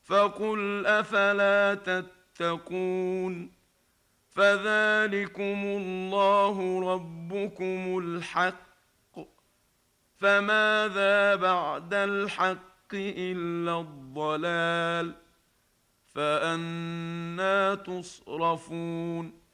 فقل أفلا تتقون. فذلكم الله ربكم الحق، فماذا بعد الحق إلا الضلال، فأنى تصرفون.